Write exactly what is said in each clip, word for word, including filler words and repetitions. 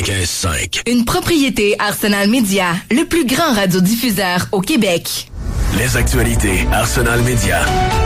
quatre-vingt-quinze cinq. Une propriété Arsenal Media, le plus grand radiodiffuseur au Québec. Les actualités Arsenal Media.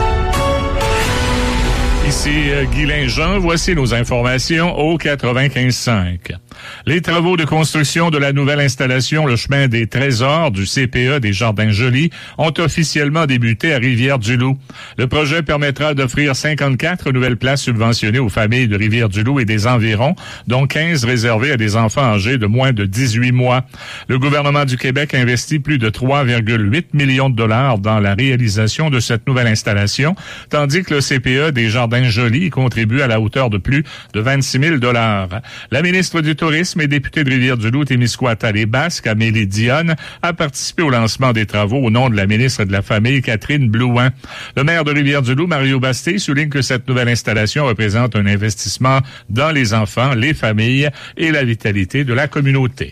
Ici euh, Guylain Jean, voici nos informations au quatre-vingt-quinze cinq. Les travaux de construction de la nouvelle installation Le Chemin des Trésors du C P E des Jardins-Joly ont officiellement débuté à Rivière-du-Loup. Le projet permettra d'offrir cinquante-quatre nouvelles places subventionnées aux familles de Rivière-du-Loup et des environs, dont quinze réservées à des enfants âgés de moins de dix-huit mois. Le gouvernement du Québec investit plus de trois virgule huit millions de dollars dans la réalisation de cette nouvelle installation, tandis que le C P E des Jardins-Joly contribue à la hauteur de plus de vingt-six mille dollars. La ministre du Tourisme et députée de Rivière-du-Loup, Témiscouata les Basques, Amélie Dionne, a participé au lancement des travaux au nom de la ministre de la Famille, Catherine Blouin. Le maire de Rivière-du-Loup, Mario Basté, souligne que cette nouvelle installation représente un investissement dans les enfants, les familles et la vitalité de la communauté.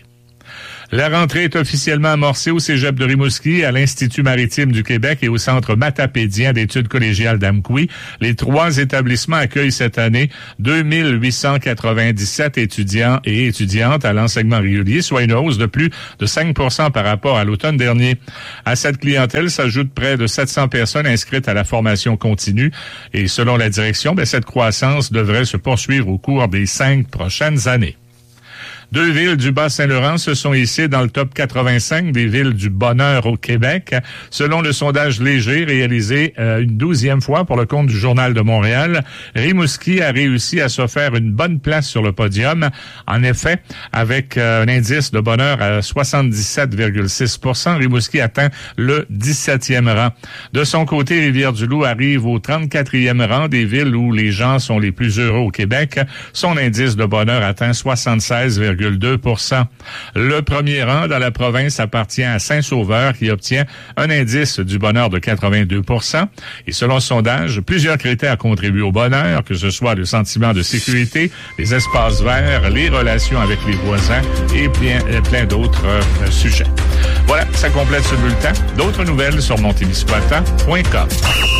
La rentrée est officiellement amorcée au Cégep de Rimouski, à l'Institut maritime du Québec et au Centre matapédien d'études collégiales d'Amqui. Les trois établissements accueillent cette année deux mille huit cent quatre-vingt-dix-sept étudiants et étudiantes à l'enseignement régulier, soit une hausse de plus de cinq pour cent par rapport à l'automne dernier. À cette clientèle s'ajoutent près de sept cents personnes inscrites à la formation continue et selon la direction, bien, cette croissance devrait se poursuivre au cours des cinq prochaines années. Deux villes du Bas-Saint-Laurent se sont hissées dans le top quatre-vingt-cinq des villes du bonheur au Québec, selon le sondage léger réalisé euh, une douzième fois pour le compte du Journal de Montréal. Rimouski a réussi à se faire une bonne place sur le podium. En effet, avec euh, un indice de bonheur à soixante-dix-sept virgule six pour cent, Rimouski atteint le dix-septième rang. De son côté, Rivière-du-Loup arrive au trente-quatrième rang des villes où les gens sont les plus heureux au Québec. Son indice de bonheur atteint soixante-seize virgule deux pour cent. Le premier rang dans la province appartient à Saint-Sauveur qui obtient un indice du bonheur de quatre-vingt-deux pour cent. Et selon le sondage, plusieurs critères contribuent au bonheur, que ce soit le sentiment de sécurité, les espaces verts, les relations avec les voisins et plein, plein d'autres euh, sujets. Voilà, ça complète ce bulletin. D'autres nouvelles sur mon témiscouata point com.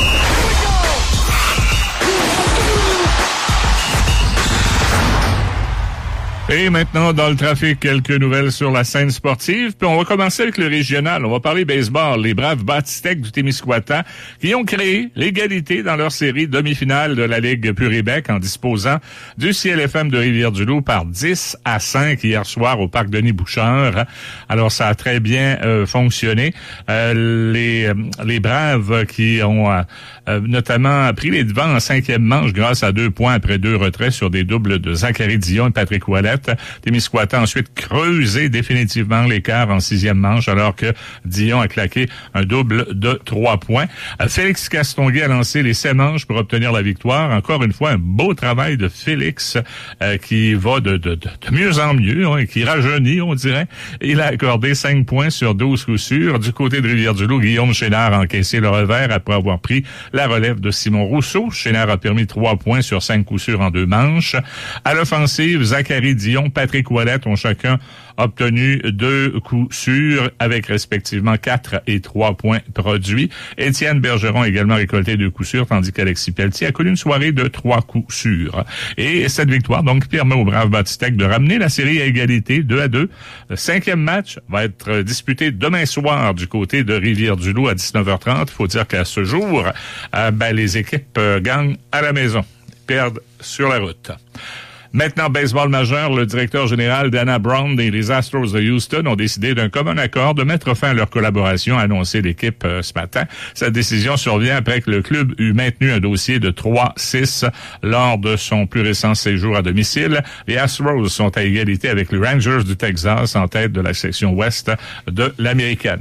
Et maintenant, dans le trafic, quelques nouvelles sur la scène sportive. Puis on va commencer avec le régional. On va parler baseball. Les braves Bâtistec du Témiscouata qui ont créé l'égalité dans leur série demi-finale de la Ligue Puribec en disposant du C L F M de Rivière-du-Loup par dix à cinq hier soir au Parc Denis-Bouchard. Alors, ça a très bien euh, fonctionné. Euh, les, les braves qui ont euh, notamment pris les devants en cinquième manche grâce à deux points après deux retraits sur des doubles de Zachary Dion et Patrick Ouellet. Témiscouata a ensuite creusé définitivement l'écart en sixième manche alors que Dion a claqué un double de trois points. Félix Castonguay a lancé les sept manches pour obtenir la victoire. Encore une fois, un beau travail de Félix euh, qui va de, de, de, de mieux en mieux, hein, qui rajeunit, on dirait. Il a accordé cinq points sur douze coups sûrs. Du côté de Rivière-du-Loup, Guillaume Chénard a encaissé le revers après avoir pris la relève de Simon Rousseau. Chénard a permis trois points sur cinq coups sûrs en deux manches. À l'offensive, Zachary Dion, Patrick Ouellet ont chacun obtenu deux coups sûrs avec respectivement quatre et trois points produits. Étienne Bergeron a également récolté deux coups sûrs, tandis qu'Alexis Pelletier a connu une soirée de trois coups sûrs. Et cette victoire, donc, permet aux Braves Bâtistec de ramener la série à égalité, deux à deux. Le cinquième match va être disputé demain soir du côté de Rivière-du-Loup à dix-neuf heures trente. Il faut dire qu'à ce jour, euh, ben, les équipes euh, gagnent à la maison, perdent sur la route. Maintenant, baseball majeur, le directeur général Dana Brown et les Astros de Houston ont décidé d'un commun accord de mettre fin à leur collaboration, a annoncé l'équipe euh, ce matin. Cette décision survient après que le club eut maintenu un dossier de trois six lors de son plus récent séjour à domicile. Les Astros sont à égalité avec les Rangers du Texas en tête de la section ouest de l'Américaine.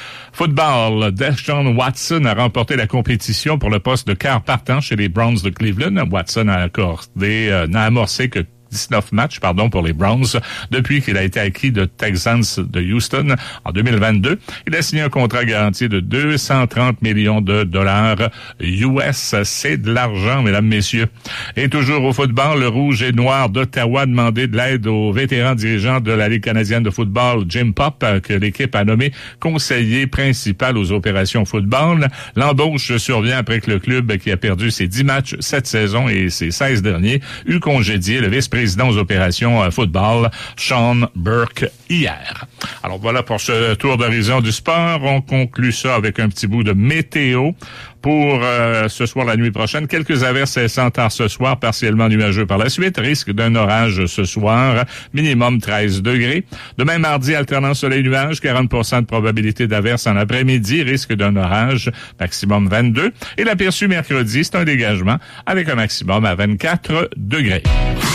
Football, Deshaun Watson a remporté la compétition pour le poste de quart partant chez les Browns de Cleveland. Watson a accordé, euh, n'a amorcé que dix-neuf matchs, pardon, pour les Browns depuis qu'il a été acquis de Texans de Houston en deux mille vingt-deux. Il a signé un contrat garanti de deux cent trente millions de dollars U S. C'est de l'argent, mesdames, messieurs. Et toujours au football, le Rouge et Noir d'Ottawa a demandé de l'aide au vétéran dirigeant de la Ligue canadienne de football, Jim Popp, que l'équipe a nommé conseiller principal aux opérations football. L'embauche survient après que le club, qui a perdu ses dix matchs cette saison et ses seize derniers, eut congédié le vice-président président aux opérations euh, football, Sean Burke, hier. Alors voilà pour ce tour d'horizon du sport. On conclut ça avec un petit bout de météo. Pour euh, ce soir, la nuit prochaine, quelques averses cessant tard ce soir, partiellement nuageux par la suite. Risque d'un orage ce soir, minimum treize degrés. Demain, mardi, alternant soleil-nuage, quarante pour cent de probabilité d'averse en après-midi. Risque d'un orage, maximum vingt-deux. Et l'aperçu mercredi, c'est un dégagement avec un maximum à vingt-quatre degrés.